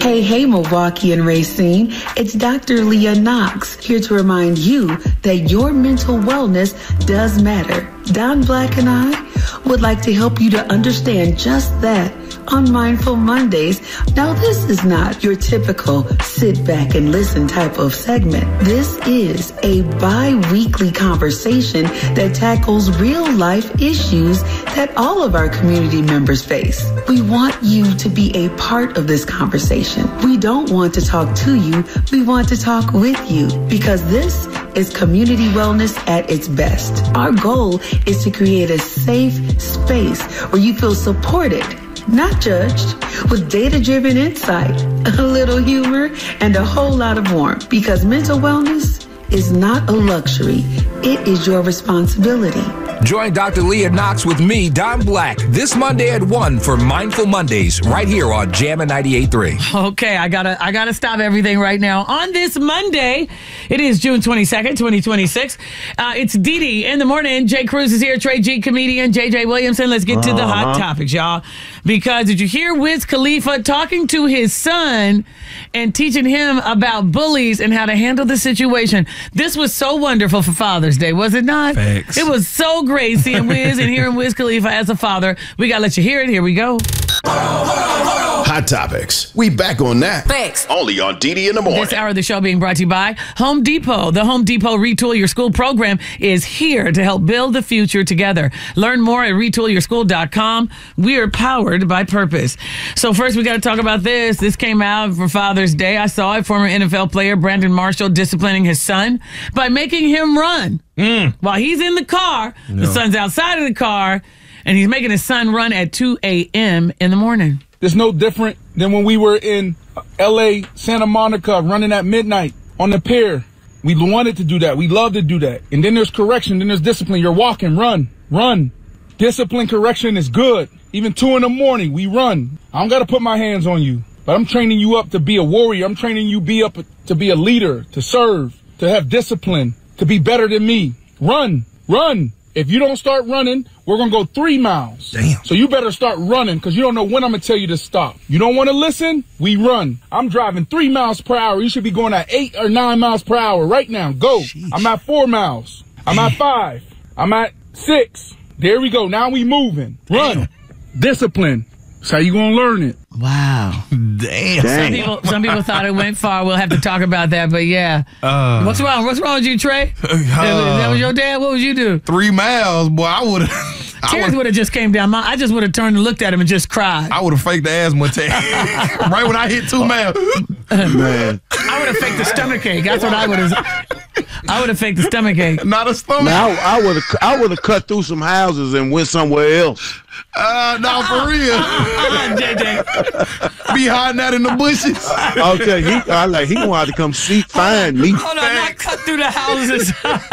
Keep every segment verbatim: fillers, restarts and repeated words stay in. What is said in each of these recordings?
Hey, hey, Milwaukee and Racine. It's Doctor Leah Knox here to remind you that your mental wellness does matter. Don Black and I would like to help you to understand just that on Mindful Mondays. Now, this is not your typical sit back and listen type of segment. This is a bi-weekly conversation that tackles real life issues that all of our community members face. We want you to be a part of this conversation. We don't want to talk to you. We want to talk with you because this is community wellness at its best. Our goal is to create a safe space where you feel supported, not judged, with data-driven insight, a little humor, and a whole lot of warmth. Because mental wellness is not a luxury. It is your responsibility. Join Doctor Leah Knox with me, Don Black, this Monday at one for Mindful Mondays, right here on Jammin' ninety-eight point three. Okay, I gotta, I gotta stop everything right now. On this Monday, it is June twenty-second, twenty twenty-six. Uh, it's Dee Dee in the morning. Jay Cruz is here, Trey G, comedian, J J Williamson. Let's get to the hot Uh-huh. topics, y'all. Because did you hear Wiz Khalifa talking to his son and teaching him about bullies and how to handle the situation? This was so wonderful for Father's Day, was it not? Facts. It was so great seeing Wiz and hearing Wiz Khalifa as a father. We gotta let you hear it. Here we go. Hot Topics. We back on that. Thanks. Only on D D in the morning. This hour of the show being brought to you by Home Depot. The Home Depot Retool Your School program is here to help build the future together. Learn more at retool your school dot com. We are powered by purpose. So first we got to talk about this. This came out for Father's Day. I saw it. Former N F L player Brandon Marshall disciplining his son by making him run. Mm. While he's in the car, No. the son's outside of the car, and he's making his son run at two a.m. in the morning. It's no different than when we were in L A, Santa Monica, running at midnight on the pier. We wanted to do that. We love to do that. And then there's correction. Then there's discipline. You're walking, run, run. Discipline, correction is good. Even two in the morning, we run. I don't got to put my hands on you, but I'm training you up to be a warrior. I'm training you be up to be a leader, to serve, to have discipline, to be better than me. Run, run. If you don't start running, we're going to go three miles. Damn. So you better start running because you don't know when I'm going to tell you to stop. You don't want to listen? We run. I'm driving three miles per hour. You should be going at eight or nine miles per hour right now. Go. Sheesh. I'm at four miles. I'm at five. I'm at six. There we go. Now we moving. Run. Damn. Discipline. That's how you going to learn it. Wow. Damn. Some people, some people thought it went far. We'll have to talk about that, but yeah. Uh, What's wrong? What's wrong with you, Trey? Uh, that was your dad? What would you do? Three miles, boy. I would have. Tears would have just came down. My, I just would have turned and looked at him and just cried. I would have faked the asthma attack right when I hit two miles. Man. I would have faked the stomach ache. That's what I would have. I would have faked the stomach ache. Not a stomach. Now, I would have I would have cut through some houses and went somewhere else. Uh, no, for real. Uh, J J. Be hiding out in the bushes. Okay, he I like he wanted to come see find me. Hold on, not cut through the houses.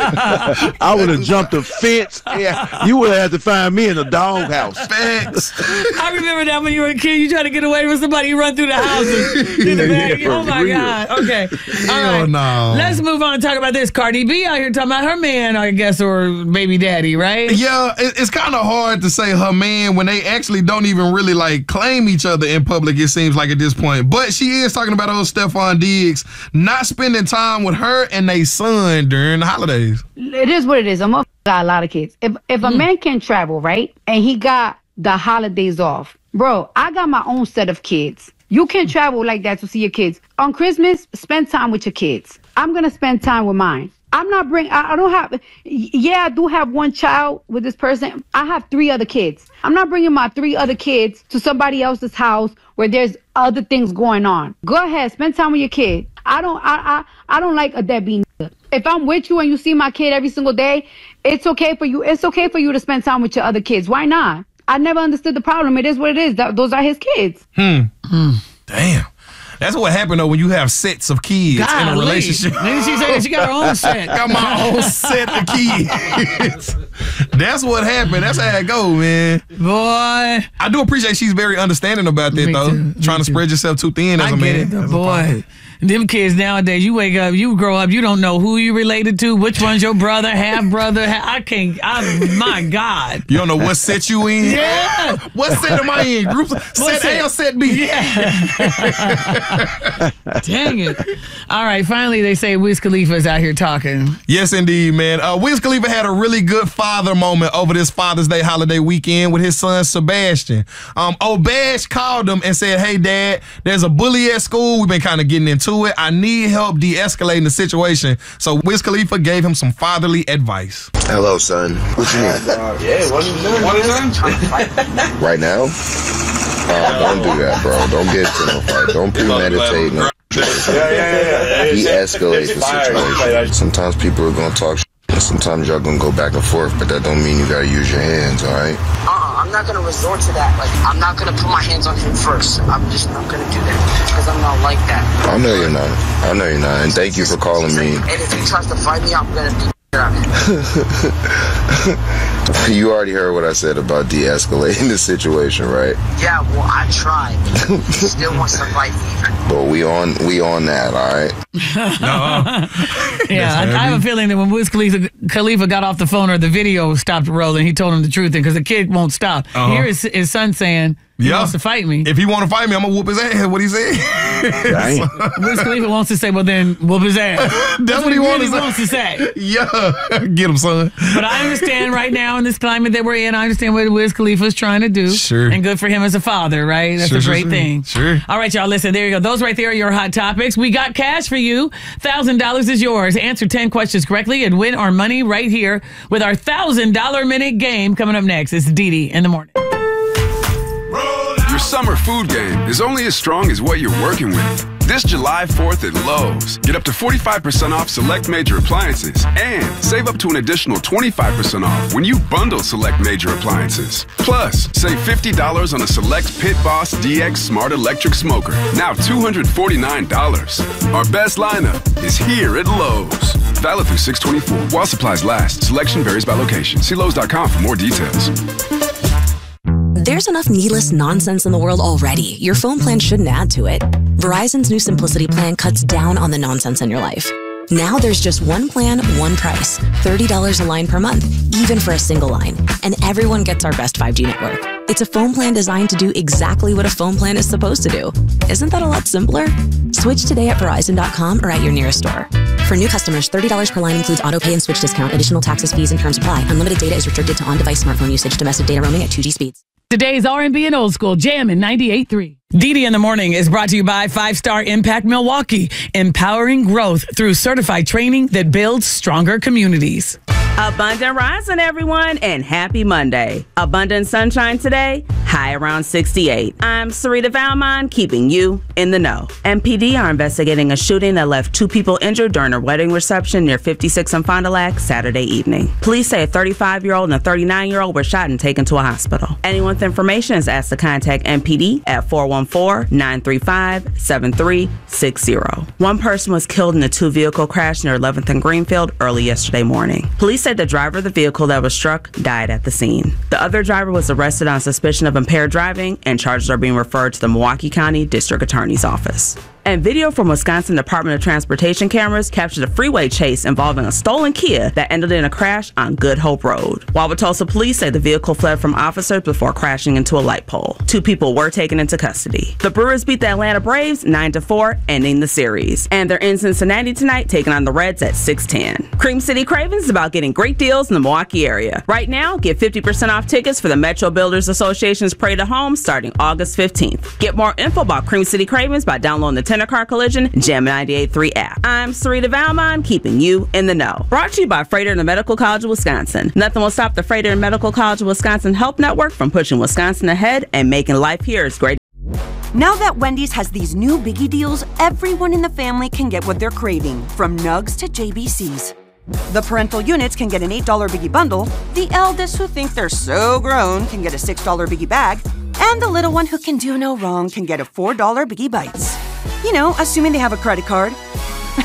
I would have jumped a fence. Yeah, you would have had to find me in a doghouse. Facts. I remember that when you were a kid, you tried to get away from somebody, you run through the houses. In the back. Yeah, Oh my real. God. Okay. All Hell right. no. Let's move on and talk about this. Cardi B out here talking about her man, I guess, or baby daddy, right? Yeah, it, it's kind of hard to say her man when they actually don't even really like claim each other in public, it seems like at this point. But she is talking about old Stephon Diggs not spending time with her and their son during the holidays. It is what it is. I'm a got a lot of kids. If if a Mm. man can travel, right, and he got the holidays off, bro, I got my own set of kids. You can't travel like that to see your kids. On Christmas, spend time with your kids. I'm gonna spend time with mine. I'm not bring. I, I don't have. Yeah, I do have one child with this person. I have three other kids. I'm not bringing my three other kids to somebody else's house where there's other things going on. Go ahead, spend time with your kid. I don't. I. I. I don't like a deadbeat. If I'm with you and you see my kid every single day, it's okay for you. It's okay for you to spend time with your other kids. Why not? I never understood the problem. It is what it is. That, those are his kids. Hmm. Hmm. Damn. That's what happened though when you have sets of kids Golly. in a relationship. Maybe she said she got her own set. Got my own set of kids. That's what happened. That's how it go, man. Boy. I do appreciate she's very understanding about that Me though. too. Trying Me to spread yourself too thin as I a get man. it, though, As a boy. father. Them kids nowadays, you wake up, you grow up, you don't know who you related to, which one's your brother, half brother. Ha- I can't. I, my God. You don't know what set you in. Yeah. What set am I in? Group set A or set B? Yeah. Dang it. All right. Finally, they say Wiz Khalifa's out here talking. Yes, indeed, man. Uh, Wiz Khalifa had a really good father moment over this Father's Day holiday weekend with his son Sebastian. Um, Obash called him and said, "Hey, Dad, there's a bully at school. We've been kind of getting into it. I need help de-escalating the situation." So Wiz Khalifa gave him some fatherly advice. Hello, son. What you need? Uh, yeah, what is that? What is that? Right now? Uh, don't do that, bro. Don't get to no fight. Don't premeditate. No. Yeah, yeah, yeah. yeah. De-escalate the situation. Sometimes people are gonna talk shit, and sometimes y'all gonna go back and forth, but that don't mean you gotta use your hands, all right? Uh-uh, I'm not gonna resort to that. Like, I'm not gonna put my hands on him first. I'm just not gonna do that because I'm not like that. I know you're not. I know you're not, and thank you for calling me. And if he tries to fight me, I'm gonna be. You already heard what I said about de-escalating the situation, right? Yeah, well, I tried. He still wants to fight me. But we on we on that, all right? No. Yeah, I, I have a feeling that when Wiz Khalifa, Khalifa got off the phone or the video stopped rolling, he told him the truth because the kid won't stop. Uh-huh. Here is his son saying he Yeah. wants to fight me. If he want to fight me, I'm going to whoop his ass. What he said? Dang. Wiz Khalifa wants to say, well, then whoop his ass. That's, That's what he wanted really wants to say. Yeah. Get him, son. But I understand right now in this climate that we're in, I understand what Wiz Khalifa is trying to do. Sure. And good for him as a father, right? That's Sure, a sure, great sure. thing. Sure. All right, y'all, listen, there you go. Those right there are your hot topics. We got cash for you. one thousand dollars is yours. Answer ten questions correctly and win our money right here with our one thousand dollars minute game coming up next. It's Dee Dee in the morning. Your summer food game is only as strong as what you're working with. This July fourth at Lowe's, get up to forty-five percent off select major appliances and save up to an additional twenty-five percent off when you bundle select major appliances. Plus, save fifty dollars on a select Pit Boss D X Smart Electric Smoker, now two hundred forty-nine dollars. Our best lineup is here at Lowe's. Valid through six twenty-four. While supplies last, selection varies by location. See Lowe's dot com for more details. There's enough needless nonsense in the world already. Your phone plan shouldn't add to it. Verizon's new Simplicity plan cuts down on the nonsense in your life. Now there's just one plan, one price. thirty dollars a line per month, even for a single line. And everyone gets our best five G network. It's a phone plan designed to do exactly what a phone plan is supposed to do. Isn't that a lot simpler? Switch today at Verizon dot com or at your nearest store. For new customers, thirty dollars per line includes auto pay and switch discount. Additional taxes, fees, and terms apply. Unlimited data is restricted to on-device smartphone usage. Domestic data roaming at two G speeds. Today's R and B and Old School Jam in ninety-eight point three. Dee Dee in the Morning is brought to you by Five Star Impact Milwaukee, empowering growth through certified training that builds stronger communities. Abundant rising, everyone, and happy Monday. Abundant sunshine today, high around sixty-eight. I'm Sarita Valmont, keeping you in the know. M P D are investigating a shooting that left two people injured during a wedding reception near fifty-six and Fond du Lac Saturday evening. Police say a thirty-five-year-old and a thirty-nine-year-old were shot and taken to a hospital. Anyone with information is asked to contact M P D at four one four, nine three five, seven three six zero. One person was killed in a two-vehicle crash near eleventh and Greenfield early yesterday morning. Police said the driver of the vehicle that was struck died at the scene. The other driver was arrested on suspicion of impaired driving, and charges are being referred to the Milwaukee County District Attorney's Office. And video from Wisconsin Department of Transportation cameras captured a freeway chase involving a stolen Kia that ended in a crash on Good Hope Road. Wauwatosa police say the vehicle fled from officers before crashing into a light pole. Two people were taken into custody. The Brewers beat the Atlanta Braves nine to four, ending the series. And they're in Cincinnati tonight, taking on the Reds at six ten. Cream City Cravens is about getting great deals in the Milwaukee area. Right now, get fifty percent off tickets for the Metro Builders Association's Parade of Homes starting August fifteenth. Get more info about Cream City Cravens by downloading the Tenor Car Collision Jam ninety-eight point three app. I'm Sarita Valmont, keeping you in the know. Brought to you by Freighter and the Medical College of Wisconsin. Nothing will stop the Freighter and Medical College of Wisconsin Health Network from pushing Wisconsin ahead and making life here as great. Now that Wendy's has these new biggie deals, everyone in the family can get what they're craving, from nugs to J B Cs. The parental units can get an eight dollar biggie bundle, the eldest who think they're so grown can get a six dollar biggie bag, and the little one who can do no wrong can get a four dollar biggie bites. You know, assuming they have a credit card.